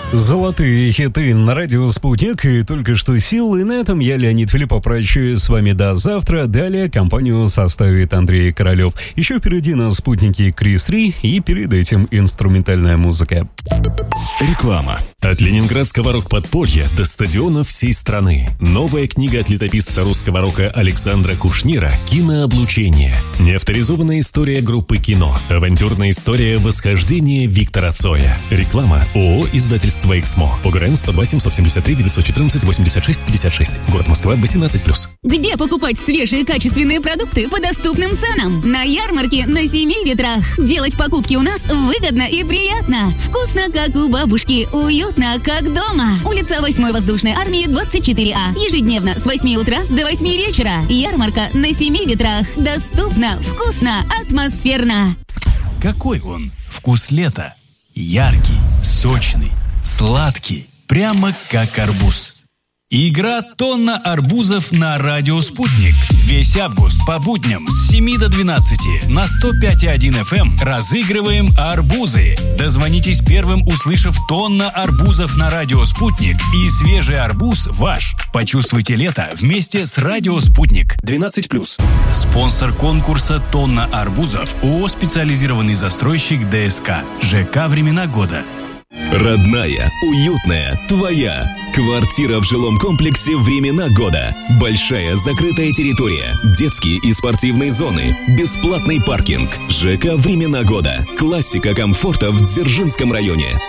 Золотые хиты на радио «Спутник» и только что сил. И на этом я, Леонид Филиппов, прощаюсь с вами до завтра. Далее компанию составит Андрей Королев. Еще впереди на «Спутнике» Крис Ри и перед этим инструментальная музыка. Реклама. От ленинградского рок-подполья до стадионов всей страны. Новая книга от летописца русского рока Александра Кушнира «Кинооблучение». Неавторизованная история группы «Кино». Авантюрная история восхождения Виктора Цоя. Реклама. ООО «Издательство Эксмо». ОГРН 102 773 914 86 56. Город Москва, 18+. Где покупать свежие качественные продукты по доступным ценам? На ярмарке на Семи Ветрах. Делать покупки у нас выгодно и приятно. Вкусно, как у бабушки. Уютно, как дома. Улица 8-й воздушной армии, 24А. Ежедневно с 8 утра до 8 вечера. Ярмарка на Семи Ветрах. Доступно, вкусно, атмосферно. Какой он? Вкус лета. Яркий, сочный, сладкий, прямо как арбуз. Игра «Тонна арбузов» на радио «Спутник». Весь август по будням с 7 до 12 на 105,1 FM разыгрываем арбузы. Дозвонитесь первым, услышав «Тонна арбузов» на радио «Спутник», и свежий арбуз ваш. Почувствуйте лето вместе с радио «Спутник». 12+. Спонсор конкурса «Тонна арбузов» ООО «Специализированный застройщик ДСК». ЖК «Времена года». Родная, уютная, твоя. Квартира в жилом комплексе «Времена года». Большая закрытая территория, детские и спортивные зоны, бесплатный паркинг. ЖК «Времена года». Классика комфорта в Дзержинском районе.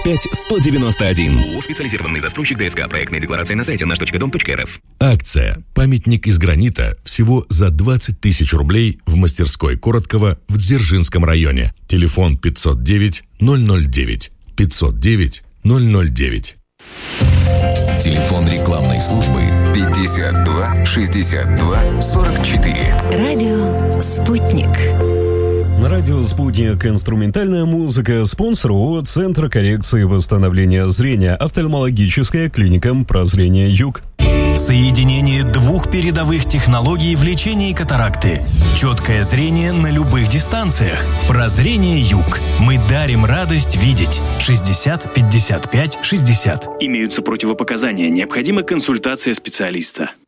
505-191. ООО «Специализированный застройщик ДСК». Проектная декларация на сайте наш.дом.рф. Акция «Памятник из гранита» всего за 20 тысяч рублей в мастерской Короткова в Дзержинском районе. Телефон 509 009. 509 009. Телефон рекламной службы 52 62 44. Радио «Спутник». На радио «Спутник» инструментальная музыка. Спонсор ООО «Центр коррекции и восстановления зрения». Офтальмологическая клиника «Прозрение Юг». Соединение двух передовых технологий в лечении катаракты. Четкое зрение на любых дистанциях. Прозрение Юг. Мы дарим радость видеть. 60 55 60. Имеются противопоказания. Необходима консультация специалиста.